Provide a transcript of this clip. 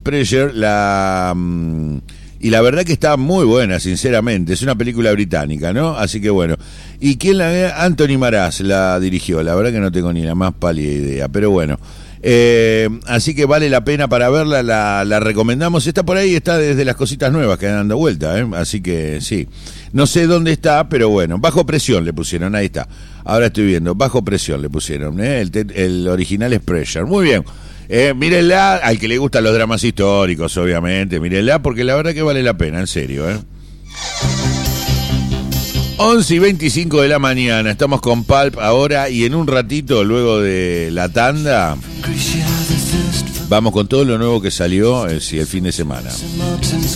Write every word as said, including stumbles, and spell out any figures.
Pressure, la... Mmm, y la verdad que está muy buena, sinceramente. Es una película británica, ¿no? Así que bueno. ¿Y quién la ve? Anthony Maras la dirigió. La verdad que no tengo ni la más pálida idea. Pero bueno. Eh, así que vale la pena para verla. La, la recomendamos. Está por ahí, está desde las cositas nuevas que andan dando vuelta, ¿eh? Así que sí. No sé dónde está, pero bueno. Bajo presión le pusieron. Ahí está. Ahora estoy viendo. Bajo presión le pusieron, ¿eh? El, te, el original es Pressure. Muy bien. Eh, mírenla, al que le gustan los dramas históricos, obviamente, mírenla, porque la verdad que vale la pena, en serio, ¿eh? once y veinticinco de la mañana, estamos con Pulp ahora, y en un ratito, luego de la tanda, vamos con todo lo nuevo que salió eh, sí, el fin de semana.